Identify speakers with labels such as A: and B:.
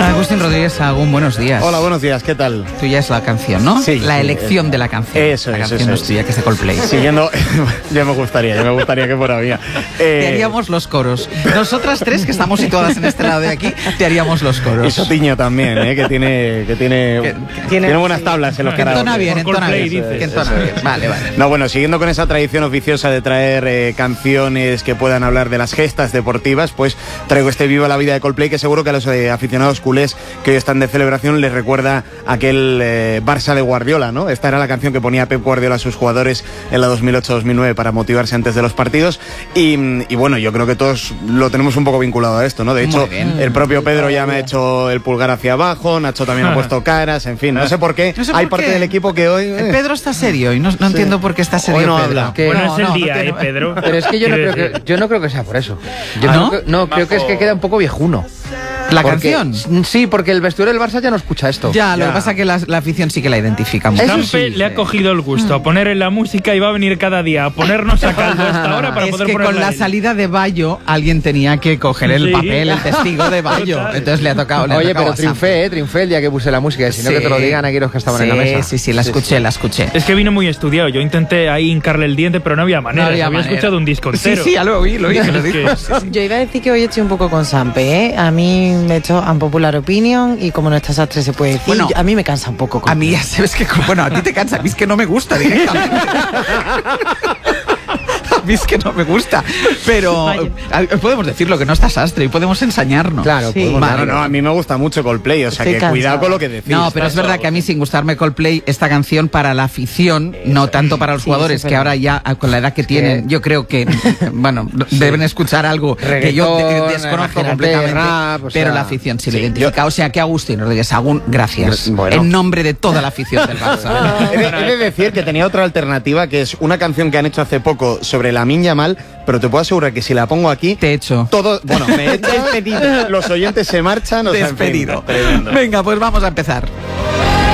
A: Agustín Rodríguez Sagún, buenos días.
B: Hola, buenos días, ¿qué tal?
A: Tuya es la canción, ¿no?
B: Sí.
A: La elección de la canción.
B: Eso
A: la
B: es,
A: canción
B: eso
A: es tuya, que es de Coldplay.
B: Siguiendo, ya me gustaría que fuera mía.
A: Te haríamos los coros. Nosotras tres, que estamos situadas en este lado de aquí, te haríamos los coros.
B: Y Sotiño también, que tiene buenas tablas en los
A: que
B: karaoke.
A: entona bien, entona bien. Que entona bien. Vale.
B: No, bueno, siguiendo con esa tradición oficiosa de traer canciones que puedan hablar de las gestas deportivas, pues traigo este Viva la Vida de Coldplay, que seguro que a los aficionados culés que hoy están de celebración les recuerda aquel Barça de Guardiola, ¿no? Esta era la canción que ponía Pep Guardiola a sus jugadores en la 2008-2009 para motivarse antes de los partidos y bueno, yo creo que todos lo tenemos un poco vinculado a esto, ¿no? De hecho, el propio Pedro ya me ha hecho el pulgar hacia abajo, Nacho también ha puesto caras, en fin, no sé por qué. Hay parte del equipo que hoy...
A: Pedro está serio y no entiendo por qué está serio.
B: Hoy no
A: Pedro.
B: habla.
C: Bueno, es el día, Pedro.
D: Pero es que yo no creo que sea por eso. Creo que es que queda un poco viejuno.
A: ¿La canción?
D: Sí, porque el vestuario del Barça ya no escucha esto.
A: Ya, lo que pasa es que la afición sí que la identifica mucho.
C: Sampe le ha cogido el gusto a poner en la música y va a venir cada día a ponernos a caldo hasta ahora para poder ponerla.
A: Es que con la salida de Bayo alguien tenía que coger el papel, el testigo de Bayo. Entonces le ha tocado.
D: Oye, pero triunfé el día que puse la música, si no que te lo digan aquí los que estaban en la mesa.
A: Sí, la escuché.
C: Es que vino muy estudiado. Yo intenté ahí hincarle el diente, pero no había manera. Había escuchado un disco entero.
A: Sí, ya lo oí.
E: Yo iba a decir que hoy estoy un poco con Sampe, ¿eh? A mí me he hecho unpopular opinion y como no está Sastre se puede decir,
A: bueno,
E: a mí me cansa un poco.
A: A mí ya sabes que, bueno, a ti te cansa, a mí es que no me gusta directamente. A mí es que no me gusta, pero podemos decirlo, que no está Sastre y podemos ensañarnos.
D: Claro,
E: sí.
B: No, a mí me gusta mucho Coldplay, o sea que cuidado con lo que decís.
A: No, pero es verdad que a mí, sin gustarme Coldplay, esta canción para la afición, no tanto para los jugadores, que ahora ya con la edad que tienen, yo creo que, bueno, deben escuchar algo que yo desconozco completamente, rap, pero la afición sí lo identifica. O sea que Agustín Rodríguez Sagún, gracias. Bueno. En nombre de toda la afición del Barça.
B: He de decir que tenía otra alternativa, que es una canción que han hecho hace poco sobre Lamine Yamal, pero te puedo asegurar que si la pongo aquí...
A: Te echo.
B: Me he despedido. Los oyentes se marchan.
A: Despedido. Venga, pues vamos a empezar.